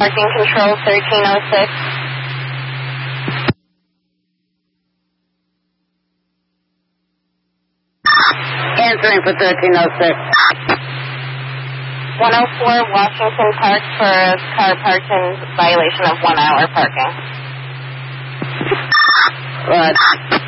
Parking control 1306. Answering for 1306. 104 Washington Park for a car parked in violation of 1 hour parking. Right.